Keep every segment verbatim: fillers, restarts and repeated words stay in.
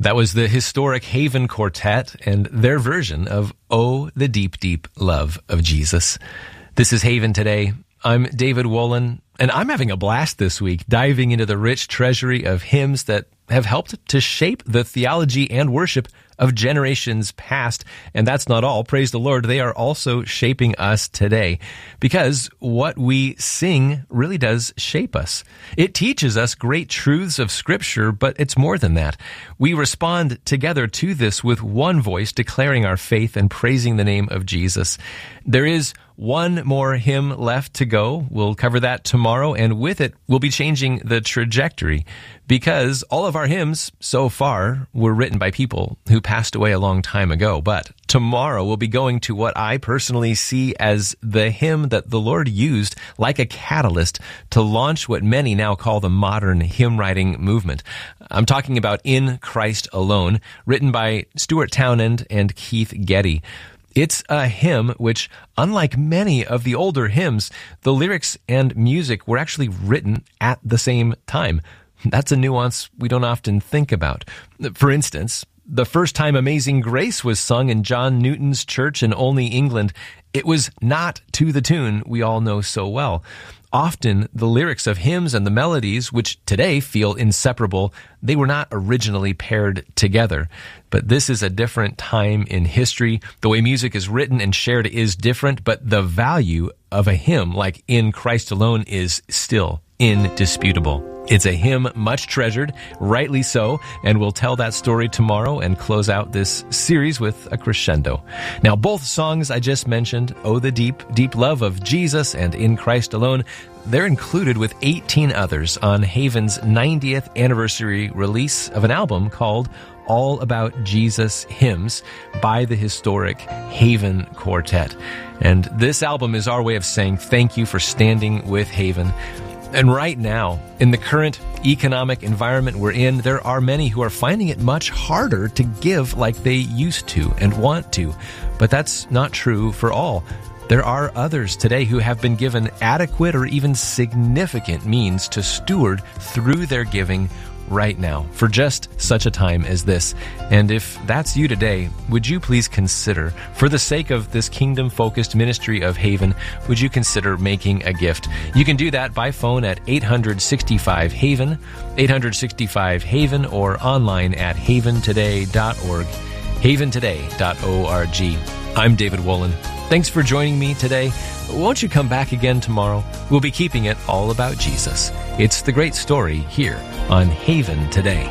That was the historic Haven Quartet and their version of Oh, the Deep, Deep Love of Jesus. This is Haven Today. I'm David Wolin, and I'm having a blast this week diving into the rich treasury of hymns that have helped to shape the theology and worship of generations past. And that's not all. Praise the Lord. They are also shaping us today, because what we sing really does shape us. It teaches us great truths of Scripture, but it's more than that. We respond together to this with one voice, declaring our faith and praising the name of Jesus. There is one more hymn left to go. We'll cover that tomorrow, and with it, we'll be changing the trajectory, because all of our hymns so far were written by people who passed away a long time ago. But tomorrow we'll be going to what I personally see as the hymn that the Lord used like a catalyst to launch what many now call the modern hymn writing movement. I'm talking about In Christ Alone, written by Stuart Townend and Keith Getty. It's a hymn which, unlike many of the older hymns, the lyrics and music were actually written at the same time. That's a nuance we don't often think about. For instance, the first time Amazing Grace was sung in John Newton's church in Olney, England, it was not to the tune we all know so well. Often, the lyrics of hymns and the melodies, which today feel inseparable, they were not originally paired together. But this is a different time in history. The way music is written and shared is different, but the value of a hymn like In Christ Alone is still indisputable. It's a hymn much treasured, rightly so, and we'll tell that story tomorrow and close out this series with a crescendo. Now, both songs I just mentioned, Oh, the Deep, Deep Love of Jesus and In Christ Alone, they're included with eighteen others on Haven's ninetieth anniversary release of an album called All About Jesus Hymns by the historic Haven Quartet. And this album is our way of saying thank you for standing with Haven. And right now, in the current economic environment we're in, there are many who are finding it much harder to give like they used to and want to. But that's not true for all. There are others today who have been given adequate or even significant means to steward through their giving right now for just such a time as this. And if that's you today, would you please consider, for the sake of this kingdom-focused ministry of Haven, would you consider making a gift? You can do that by phone at eight hundred sixty-five Haven, eight hundred sixty-five Haven, or online at haven today dot org, haven today dot org. I'm David Wolin. Thanks for joining me today. Won't you come back again tomorrow? We'll be keeping it all about Jesus. It's the great story here on Haven Today.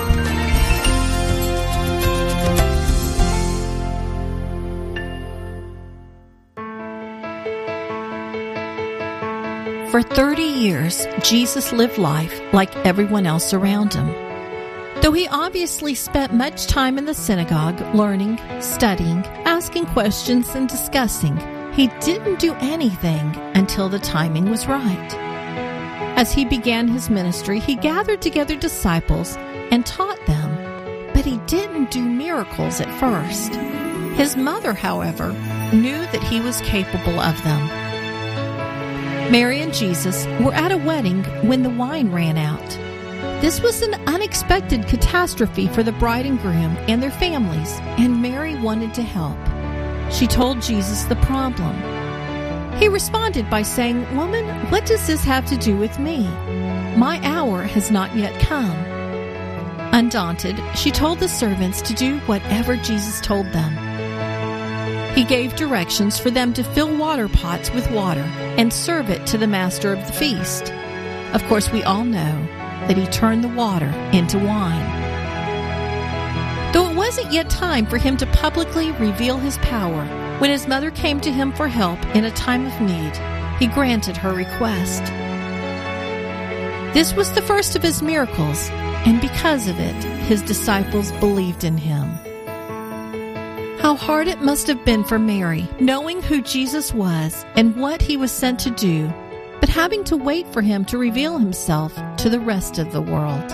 For thirty years, Jesus lived life like everyone else around him. Though he obviously spent much time in the synagogue learning, studying, asking questions, and discussing, he didn't do anything until the timing was right. As he began his ministry, he gathered together disciples and taught them, but he didn't do miracles at first. His mother, however, knew that he was capable of them. Mary and Jesus were at a wedding when the wine ran out. This was an unexpected catastrophe for the bride and groom and their families, and Mary wanted to help. She told Jesus the problem. He responded by saying, "Woman, what does this have to do with me? My hour has not yet come." Undaunted, she told the servants to do whatever Jesus told them. He gave directions for them to fill water pots with water and serve it to the master of the feast. Of course, we all know that he turned the water into wine. Though it wasn't yet time for him to publicly reveal his power, when his mother came to him for help in a time of need, he granted her request. This was the first of his miracles, and because of it, his disciples believed in him. How hard it must have been for Mary, knowing who Jesus was and what he was sent to do, but having to wait for him to reveal himself to the rest of the world.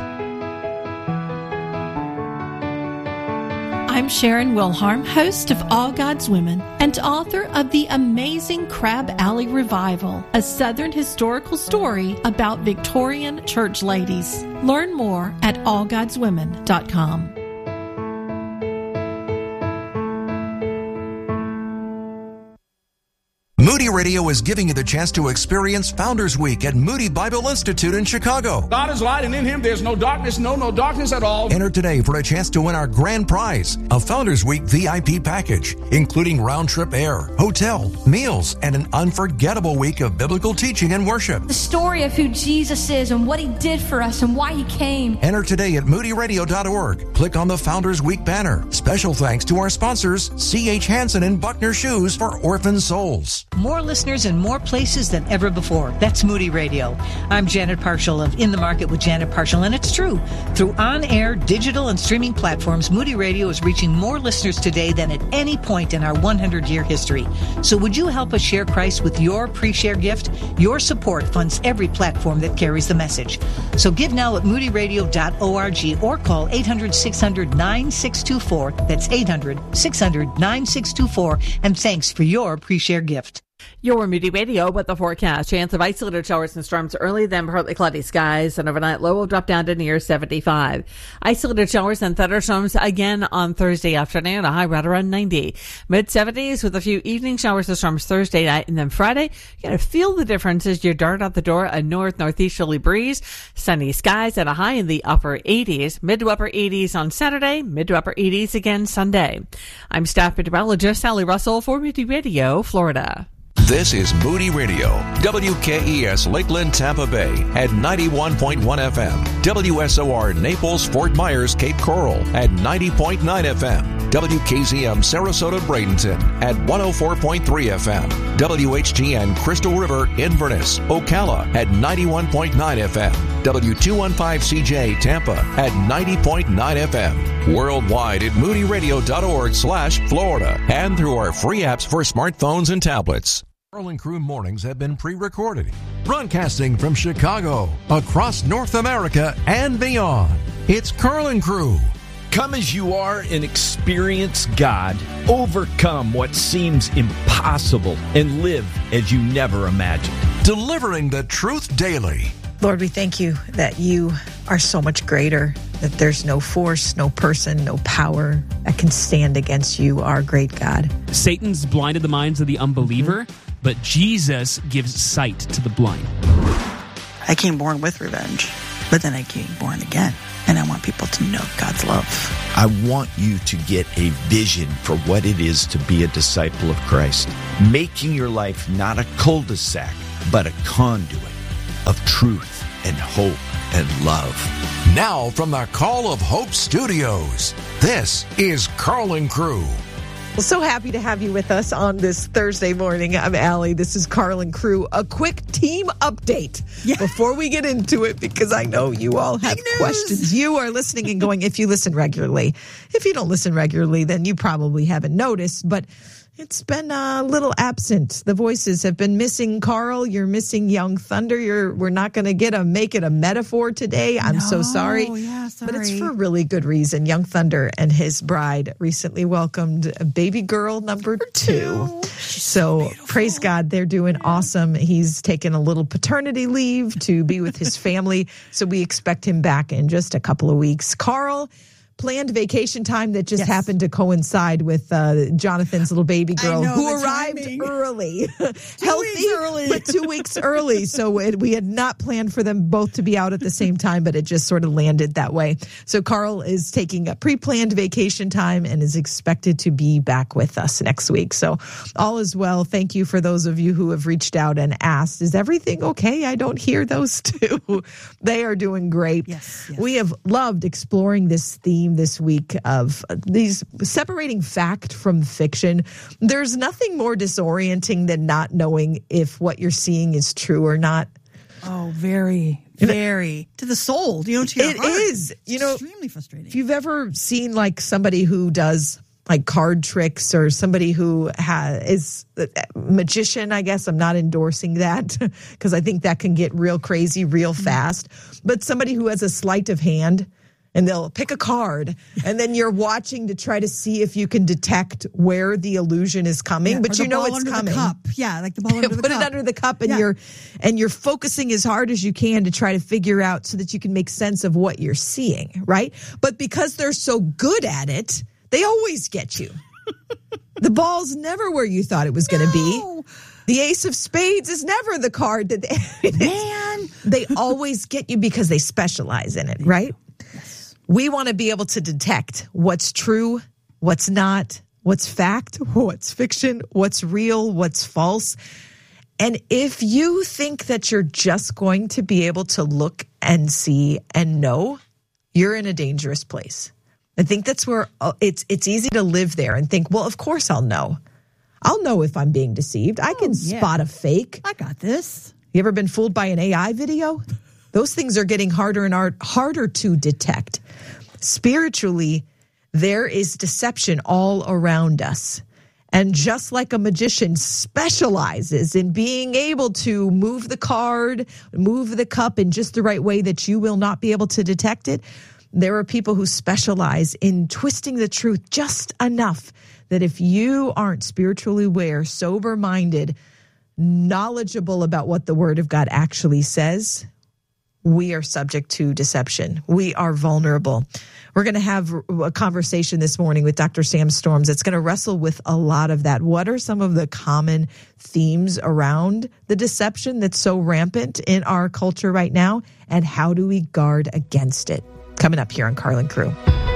I'm Sharon Wilharm, host of All God's Women and author of the amazing Crab Alley Revival, a Southern historical story about Victorian church ladies. Learn more at all gods women dot com. Moody Radio is giving you the chance to experience Founders Week at Moody Bible Institute in Chicago. God is light, and in him there's no darkness, no, no darkness at all. Enter today for a chance to win our grand prize, a Founders Week V I P package, including round-trip air, hotel, meals, and an unforgettable week of biblical teaching and worship. The story of who Jesus is and what he did for us and why he came. Enter today at moody radio dot org. Click on the Founders Week banner. Special thanks to our sponsors, C H. Hansen and Buckner Shoes for Orphan Souls. More listeners in more places than ever before. That's Moody Radio. I'm Janet Parshall of In the Market with Janet Parshall, and it's true. Through on-air, digital, and streaming platforms, Moody Radio is reaching more listeners today than at any point in our one hundred year history. So would you help us share Christ with your pre-share gift? Your support funds every platform that carries the message. So give now at moody radio dot org or call eight hundred, six hundred, nine six two four. That's eight hundred, six hundred, nine six two four. And thanks for your pre-share gift. Your Moody Radio with the forecast. Chance of isolated showers and storms early, then partly cloudy skies. And overnight low will drop down to near seventy-five. Isolated showers and thunderstorms again on Thursday afternoon. A high right around ninety. mid seventies with a few evening showers and storms Thursday night. And then Friday, you're going to feel the difference as you dart out the door. A north-northeasterly breeze. Sunny skies and a high in the upper eighties. Mid to upper eighties on Saturday. Mid to upper eighties again Sunday. I'm staff meteorologist Sally Russell for Moody Radio, Florida. This is Moody Radio, W K E S Lakeland, Tampa Bay at ninety-one point one F M, W S O R Naples, Fort Myers, Cape Coral at ninety point nine F M, W K Z M Sarasota, Bradenton at one oh four point three F M, W H T N Crystal River, Inverness, Ocala at ninety-one point nine F M, W two fifteen C J Tampa at ninety point nine F M, worldwide at moody radio dot org slash Florida, and through our free apps for smartphones and tablets. Carl and Crew mornings have been pre-recorded, broadcasting from Chicago, across North America, and beyond. It's Carl and Crew. Come as you are and experience God. Overcome what seems impossible and live as you never imagined. Delivering the truth daily. Lord, we thank you that you are so much greater, that there's no force, no person, no power that can stand against you, our great God. Satan's blinded the minds of the unbeliever, mm-hmm. but Jesus gives sight to the blind. I came born with revenge, but then I came born again. And I want people to know God's love. I want you to get a vision for what it is to be a disciple of Christ. Making your life not a cul-de-sac, but a conduit of truth and hope and love. Now from the Call of Hope Studios, this is Carl and Crew. Well, so happy to have you with us on this Thursday morning. I'm Allie. This is Carl and Crew. A quick team update yeah. before we get into it, because I know you all have questions. You are listening and going, if you listen regularly. If you don't listen regularly, then you probably haven't noticed, but it's been a little absent. The voices have been missing. Carl, you're missing Young Thunder. You're, we're not going to get a make it a metaphor today. I'm no, so sorry. Yeah, sorry. But it's for a really good reason. Young Thunder and his bride recently welcomed a baby girl number two. two. So beautiful. Praise God, they're doing yeah. awesome. He's taken a little paternity leave to be with his family. So we expect him back in just a couple of weeks. Carl, planned vacation time that just yes. happened to coincide with uh, Jonathan's little baby girl know, who arrived timing. early. two Healthy, early. but two weeks early. So it, we had not planned for them both to be out at the same time, but it just sort of landed that way. So Carl is taking a pre-planned vacation time and is expected to be back with us next week. So all is well. Thank you for those of you who have reached out and asked, is everything okay? I don't hear those two. They are doing great. Yes, yes. We have loved exploring this theme this week of these separating fact from fiction. There's nothing more disorienting than not knowing if what you're seeing is true or not. Oh, very, very to the soul. You know, to your it heart. is. You it's know, extremely frustrating. If you've ever seen like somebody who does like card tricks, or somebody who has, is a magician, I guess I'm not endorsing that because I think that can get real crazy real fast. But somebody who has a sleight of hand, and they'll pick a card, and then you're watching to try to see if you can detect where the illusion is coming, yeah, but you know it's coming. The cup. Yeah, like the ball under the Put cup. it under the cup, and yeah. you're and you're focusing as hard as you can to try to figure out so that you can make sense of what you're seeing, right? But because they're so good at it, they always get you. The ball's never where you thought it was no. going to be. The ace of spades is never the card that they, man. They always get you because they specialize in it, right? Yes. We want to be able to detect what's true, what's not, what's fact, what's fiction, what's real, what's false. And if you think that you're just going to be able to look and see and know, you're in a dangerous place. I think that's where it's it's easy to live there and think, well, of course I'll know. I'll know if I'm being deceived. I can oh, yeah. spot a fake. I got this. You ever been fooled by an A I video? Those things are getting harder and harder to detect. Spiritually, there is deception all around us. And just like a magician specializes in being able to move the card, move the cup in just the right way that you will not be able to detect it, there are people who specialize in twisting the truth just enough that if you aren't spiritually aware, sober-minded, knowledgeable about what the Word of God actually says, we are subject to deception. We are vulnerable. We're going to have a conversation this morning with Doctor Sam Storms that's going to wrestle with a lot of that. What are some of the common themes around the deception that's so rampant in our culture right now? And how do we guard against it? Coming up here on Carlin Crew.